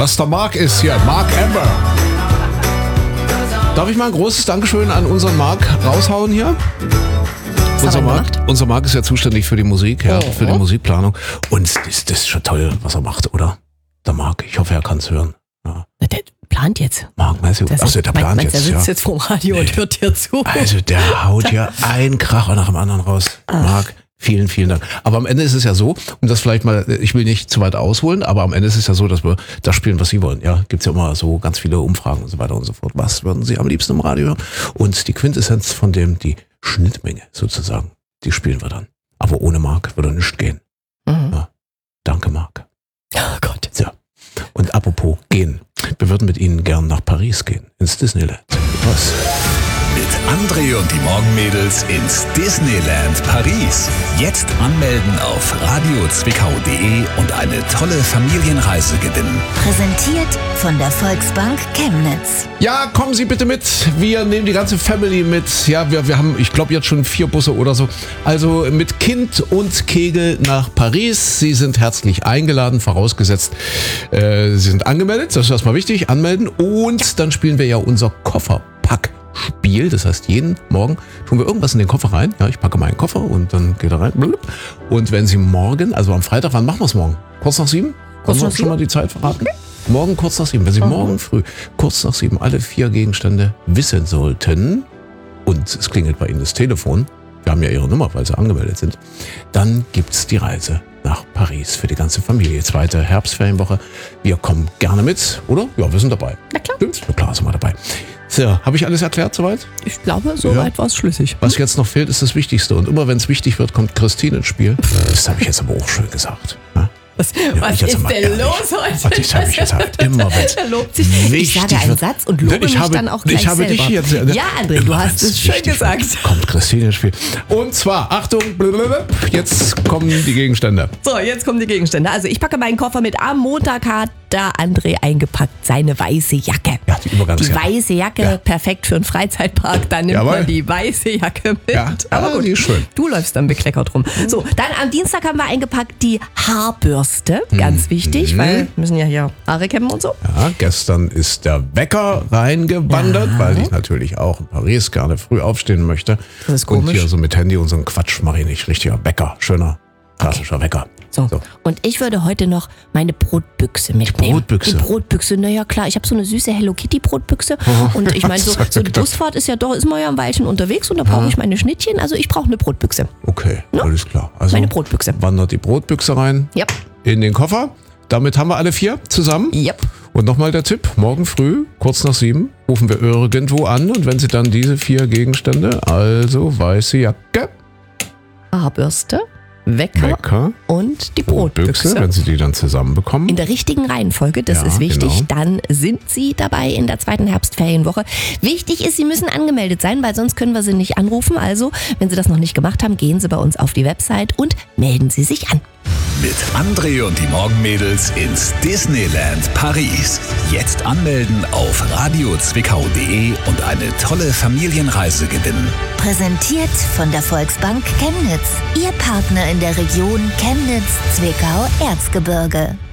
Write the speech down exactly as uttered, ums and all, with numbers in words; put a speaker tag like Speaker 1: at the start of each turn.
Speaker 1: dass der Marc ist hier. Marc Amber. Darf ich mal ein großes Dankeschön an unseren Marc raushauen hier? Unser Marc, unser Marc ist ja zuständig für die Musik, ja, oh. für die Musikplanung. Und das, das ist schon toll, was er macht, oder? Der Marc, ich hoffe, er kann es hören. Ja.
Speaker 2: Der plant jetzt.
Speaker 1: Marc, meinst du? Achso, der plant
Speaker 2: meinst,
Speaker 1: jetzt.
Speaker 2: Der sitzt
Speaker 1: ja.
Speaker 2: jetzt vorm Radio nee. und hört dir zu.
Speaker 1: Also der haut hier einen Kracher nach dem anderen raus. Ach. Marc, vielen, vielen Dank. Aber am Ende ist es ja so, um das vielleicht mal, ich will nicht zu weit ausholen, aber am Ende ist es ja so, dass wir das spielen, was Sie wollen. Ja, gibt's ja immer so ganz viele Umfragen und so weiter und so fort. Was würden Sie am liebsten im Radio hören? Und die Quintessenz von dem, die Schnittmenge sozusagen, die spielen wir dann. Aber ohne Marc würde nichts gehen. Mhm. Ja. Danke, Marc.
Speaker 2: Oh Gott.
Speaker 1: So. Und apropos gehen. Wir würden mit Ihnen gern nach Paris gehen, ins Disneyland. Was?
Speaker 3: Mit André und die Morgenmädels ins Disneyland Paris. Jetzt anmelden auf radio zwickau punkt de und eine tolle Familienreise gewinnen.
Speaker 4: Präsentiert von der Volksbank Chemnitz.
Speaker 1: Ja, kommen Sie bitte mit. Wir nehmen die ganze Family mit. Ja, wir, wir haben, ich glaube, jetzt schon vier Busse oder so. Also mit Kind und Kegel nach Paris. Sie sind herzlich eingeladen, vorausgesetzt, äh, Sie sind angemeldet. Das ist erstmal wichtig. Anmelden. Und dann spielen wir ja unser Kofferpack. Spiel, das heißt, jeden Morgen tun wir irgendwas in den Koffer rein. Ja, ich packe meinen Koffer und dann geht er rein. Und wenn Sie morgen, also am Freitag, wann machen wir es morgen? Kurz nach sieben? Kurz nach sieben? Schon mal die Zeit verraten? Okay. Morgen kurz nach sieben. Wenn Sie mhm. morgen früh kurz nach sieben alle vier Gegenstände wissen sollten und es klingelt bei Ihnen das Telefon, wir haben ja Ihre Nummer, weil Sie angemeldet sind, dann gibt's die Reise nach Paris für die ganze Familie. Zweite Herbstferienwoche. Wir kommen gerne mit, oder? Ja, wir sind dabei.
Speaker 2: Na klar.
Speaker 1: Stimmt? Na klar, sind wir dabei. So, habe ich alles erklärt soweit?
Speaker 2: Ich glaube, soweit ja. war es schlüssig.
Speaker 1: Was jetzt noch fehlt, ist das Wichtigste. Und immer wenn es wichtig wird, kommt Christine ins Spiel. Das habe ich jetzt aber auch schön gesagt. Ja?
Speaker 2: Was, ja, was ist denn ehrlich. los heute?
Speaker 1: Das habe ich gesagt. Immer wenn es
Speaker 2: lobt sich. Ich sage einen Satz und lobe ich mich habe, dann auch gleich
Speaker 1: ich habe
Speaker 2: selber.
Speaker 1: Dich jetzt,
Speaker 2: ja, André, du hast es schön gesagt.
Speaker 1: Wird, kommt Christine ins Spiel. Und zwar, Achtung, blablabla, jetzt kommen die Gegenstände.
Speaker 2: So, jetzt kommen die Gegenstände. Also ich packe meinen Koffer mit. Am Montag hat da André eingepackt seine weiße Jacke.
Speaker 1: Ja, die Übergangsjacke.
Speaker 2: Die weiße Jacke, ja. perfekt für einen Freizeitpark. Dann nimmt Jawohl. man die weiße Jacke mit.
Speaker 1: Ja, aber gut, die ist schön.
Speaker 2: Du läufst dann bekleckert rum. So, dann am Dienstag haben wir eingepackt die Haarbürste. Ganz wichtig, mhm. weil wir müssen ja hier Haare kämmen und so.
Speaker 1: Ja, gestern ist der Wecker reingewandert, ja. weil ich natürlich auch in Paris gerne früh aufstehen möchte.
Speaker 2: Das ist komisch.
Speaker 1: Und hier so mit Handy und so einen Quatsch mache ich nicht. Richtiger Wecker, schöner, klassischer okay. Wecker.
Speaker 2: So. so, und ich würde heute noch meine Brotbüchse mitnehmen.
Speaker 1: Die Brotbüchse?
Speaker 2: Die Brotbüchse, naja klar, ich habe so eine süße Hello Kitty Brotbüchse oh, und ich meine, so, so eine Busfahrt ist ja doch, ist man ja ein Weilchen unterwegs und da brauche ich meine Schnittchen, also ich brauche eine Brotbüchse.
Speaker 1: Okay, no? Alles klar. Also
Speaker 2: meine Brotbüchse.
Speaker 1: Wandert die Brotbüchse rein
Speaker 2: yep.
Speaker 1: in den Koffer. Damit haben wir alle vier zusammen.
Speaker 2: Yep.
Speaker 1: Und nochmal der Tipp, morgen früh, kurz nach sieben, rufen wir irgendwo an und wenn Sie dann diese vier Gegenstände, also weiße Jacke,
Speaker 2: Haarbürste, Wecker,
Speaker 1: Wecker
Speaker 2: und die Brotbüchse.
Speaker 1: Brotbüchse, wenn Sie die dann zusammenbekommen.
Speaker 2: In der richtigen Reihenfolge, das ja, ist wichtig. Genau. Dann sind Sie dabei in der zweiten Herbstferienwoche. Wichtig ist, Sie müssen angemeldet sein, weil sonst können wir Sie nicht anrufen. Also, wenn Sie das noch nicht gemacht haben, gehen Sie bei uns auf die Website und melden Sie sich an.
Speaker 3: Mit André und die Morgenmädels ins Disneyland Paris. Jetzt anmelden auf radio zwickau punkt de und eine tolle Familienreise gewinnen.
Speaker 4: Präsentiert von der Volksbank Chemnitz. Ihr Partner in der Region Chemnitz, Zwickau, Erzgebirge.